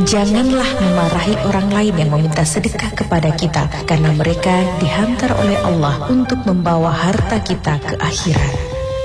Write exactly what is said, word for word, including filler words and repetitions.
Janganlah memarahi orang lain yang meminta sedekah kepada kita, karena mereka dihantar oleh Allah untuk membawa harta kita ke akhirat.